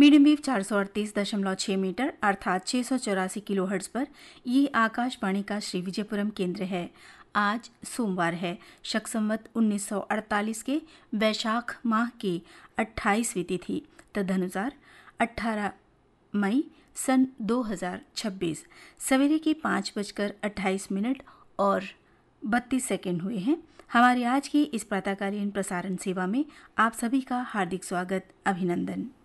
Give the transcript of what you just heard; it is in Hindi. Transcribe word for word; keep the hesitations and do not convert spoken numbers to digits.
मीडियम वेव चार सौ अड़तीस दशमलव छह मीटर अर्थात छह सौ चौरासी किलो हर्ट्ज पर ये आकाशवाणी का श्री विजयपुरम केंद्र है। आज सोमवार है, शक संवत उन्नीस सौ अड़तालीस के वैशाख माह की अट्ठाईसवीं तिथि तदनुसार अठारह मई सन दो हजार छब्बीस। सवेरे की पाँच बजकर अट्ठाईस मिनट और बत्तीस सेकेंड हुए हैं। हमारी आज की इस प्रातःकालीन प्रसारण सेवा में आप सभी का हार्दिक स्वागत, अभिनंदन।